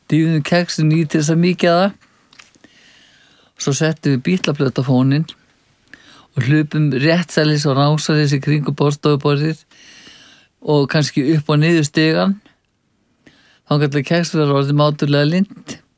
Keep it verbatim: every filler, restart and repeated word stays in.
dýfðum kexin í til þess að mýkja það. Svo settum við bítlaplötu á fóninn og hlupum réttsælis og rásalis í kringum borðstofuborðið og kannski upp og niður stigann. Þangað til að kex verður orðið mátulega lynt.